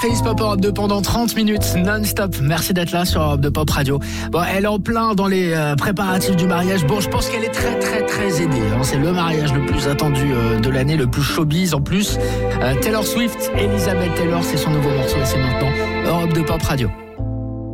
Face Pop Europe 2 pendant 30 minutes non-stop. Merci d'être là sur Europe 2 Pop Radio. Bon, elle est en plein dans les préparatifs du mariage. Bon, je pense qu'elle est très très très aidée. C'est le mariage le plus attendu de l'année, le plus showbiz en plus. Taylor Swift, Elizabeth Taylor, c'est son nouveau morceau et c'est maintenant Europe 2 Pop Radio.